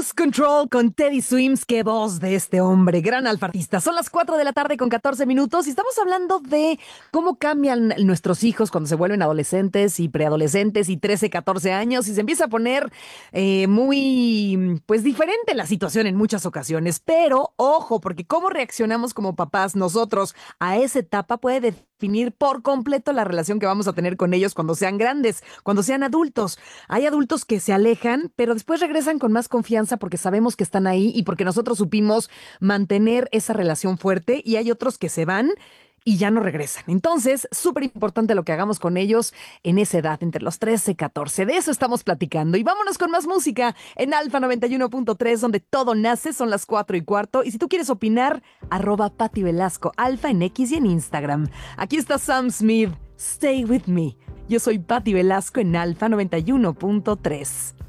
Lost Control con Teddy Swims. Qué voz de este hombre, gran alfa artista. Son las 4 de la tarde con 14 minutos y estamos hablando de cómo cambian nuestros hijos cuando se vuelven adolescentes y preadolescentes y 13, 14 años y se empieza a poner muy, pues diferente la situación en muchas ocasiones. Pero ojo, porque cómo reaccionamos como papás nosotros a esa etapa puede definir por completo la relación que vamos a tener con ellos cuando sean grandes, cuando sean adultos. Hay adultos que se alejan, pero después regresan con más confianza porque sabemos que están ahí y porque nosotros supimos mantener esa relación fuerte, y hay otros que se van y ya no regresan. Entonces, súper importante lo que hagamos con ellos en esa edad, entre los 13 y 14. De eso estamos platicando. Y vámonos con más música en Alfa 91.3, donde todo nace. Son las 4:15. Y si tú quieres opinar, @Pati Velasco, Alfa en X y en Instagram. Aquí está Sam Smith, Stay With Me. Yo soy Pati Velasco en Alfa 91.3.